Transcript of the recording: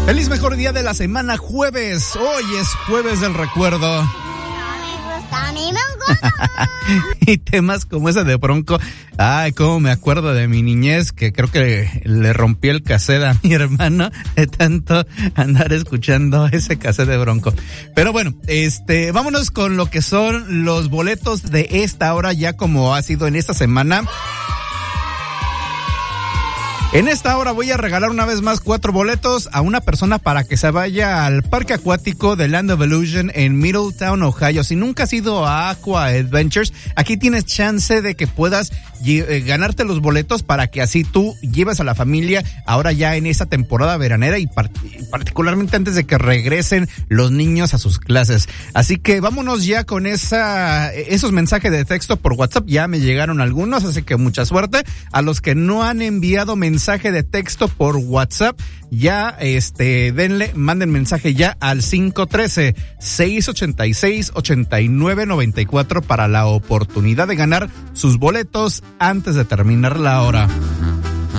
Feliz mejor día de la semana, jueves. Hoy es jueves del recuerdo. Y temas como ese de Bronco. Ay, cómo me acuerdo de mi niñez, que creo que le rompí el cassette a mi hermano de tanto andar escuchando ese cassette de Bronco. Pero bueno, vámonos con lo que son los boletos de esta hora, ya como ha sido en esta semana. En esta hora voy a regalar una vez más 4 boletos a una persona para que se vaya al parque acuático de Land of Illusion en Middletown, Ohio. Si nunca has ido a Aqua Adventures, aquí tienes chance de que puedas ganarte los boletos para que así tú lleves a la familia ahora ya en esta temporada veranera y particularmente antes de que regresen los niños a sus clases. Así que vámonos ya con esos mensajes de texto por WhatsApp. Ya me llegaron algunos, así que mucha suerte. A los que no han enviado mensaje de texto por WhatsApp, ya manden mensaje ya al 513-686-8994 para la oportunidad de ganar sus boletos antes de terminar la hora.